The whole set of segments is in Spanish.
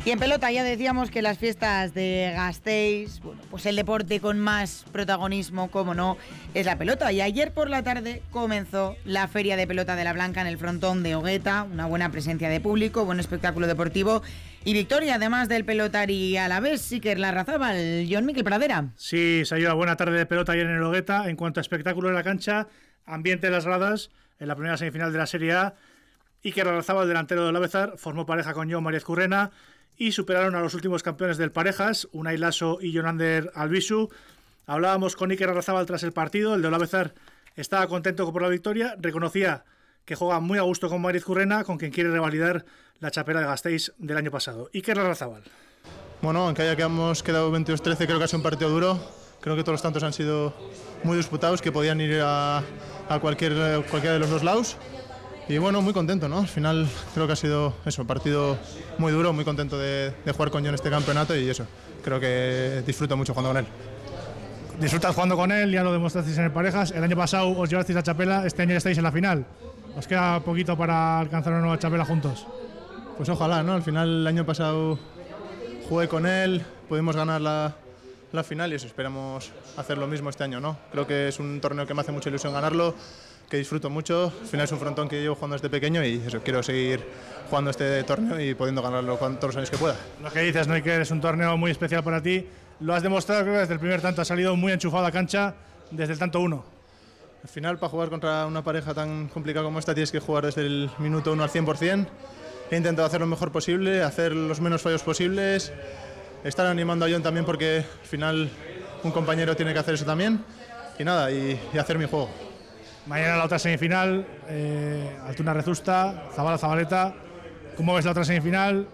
Y en pelota ya decíamos que las fiestas de Gasteiz, bueno, pues el deporte con más protagonismo, como no, es la pelota. Y ayer por la tarde comenzó la Feria de Pelota de la Blanca en el frontón de Hogueta, una buena presencia de público, buen espectáculo deportivo y victoria además del pelotari alavés, Iker Larrazábal. Jon Miquel Pradera. Sí, se ha ido buena tarde de pelota ayer en el Hogueta. En cuanto a espectáculo en la cancha, ambiente de las gradas en la primera semifinal de la Serie A. Iker Larrazábal, delantero del Alavés, formó pareja con Jon Mariez Currena y superaron a los últimos campeones del Parejas, Unai Laso y Jonander Albisu. Hablábamos con Iker Larrazábal tras el partido. El de Alavés estaba contento por la victoria, reconocía que juega muy a gusto con Mariez Currena, con quien quiere revalidar la chapela de Gasteiz del año pasado. Iker Larrazábal. Bueno, aunque haya quedado 22-13, creo que ha sido un partido duro. Creo que todos los tantos han sido muy disputados, que podían ir a cualquiera de los dos lados. Y bueno, muy contento, ¿no? Al final creo que ha sido eso, un partido muy duro, muy contento de jugar con Jon este campeonato y eso, creo que disfruto mucho jugando con él. Disfrutas jugando con él, ya lo demostrasteis en el Parejas. El año pasado os llevasteis la chapela, este año ya estáis en la final. ¿Os queda poquito para alcanzar una nueva chapela juntos? Pues ojalá, ¿no? Al final el año pasado jugué con él, pudimos ganar la final y eso, esperamos hacer lo mismo este año, ¿no? Creo que es un torneo que me hace mucha ilusión ganarlo, que disfruto mucho. Al final es un frontón que llevo jugando desde pequeño y eso, quiero seguir jugando este torneo y pudiendo ganarlo todos los años que pueda. Lo que dices, ¿no? Y que es un torneo muy especial para ti. Lo has demostrado, creo que desde el primer tanto has salido muy enchufado a la cancha, desde el tanto 1. Al final, para jugar contra una pareja tan complicada como esta, tienes que jugar desde el minuto 1 al 100%. He intentado hacer lo mejor posible, hacer los menos fallos posibles, estar animando a Jon también porque al final un compañero tiene que hacer eso también. Y nada, y hacer mi juego. Mañana la otra semifinal, Altuna Rezusta, Zabaleta. ¿Cómo ves la otra semifinal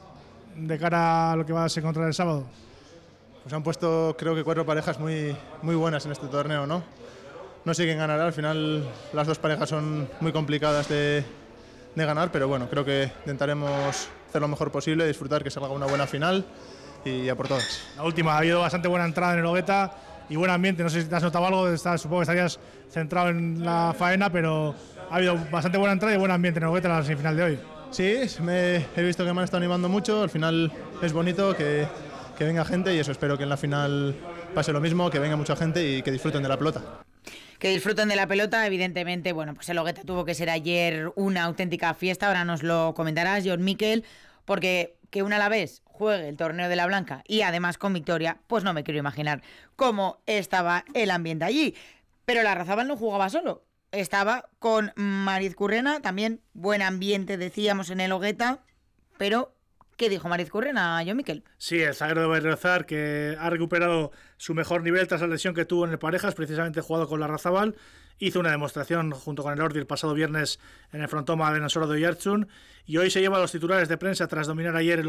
de cara a lo que va a ser contra el sábado? Pues han puesto, creo que 4 parejas muy buenas en este torneo, ¿no? No sé quién ganará, al final las 2 parejas son muy complicadas de ganar, pero bueno, creo que intentaremos hacer lo mejor posible, disfrutar, que salga una buena final y a por todas. La última, ha habido bastante buena entrada en el Hogueta y buen ambiente. No sé si te has notado algo, supongo que estarías centrado en la faena, pero ha habido bastante buena entrada y buen ambiente en el Hogueta en la semifinal de hoy. Sí, he visto que me han estado animando mucho, al final es bonito que venga gente y eso, espero que en la final pase lo mismo, que venga mucha gente y que disfruten de la pelota. Que disfruten de la pelota, evidentemente. Bueno, pues el Hogueta tuvo que ser ayer una auténtica fiesta, ahora nos lo comentarás, Jon Miquel, porque que un Alavés juegue el torneo de la Blanca y además con victoria, pues no me quiero imaginar cómo estaba el ambiente allí. Pero Larrazábal no jugaba solo, estaba con Mariez Currena, también buen ambiente decíamos en el Hogueta, pero ¿qué dijo Mariez Currena, Jon Miquel? Sí, el zaguero de Berriozar, que ha recuperado su mejor nivel tras la lesión que tuvo en el Parejas, precisamente jugado con Larrazábal, hizo una demostración junto con el Ordi el pasado viernes en el frontón de Nasora de Oiartzun y hoy se lleva a los titulares de prensa tras dominar ayer el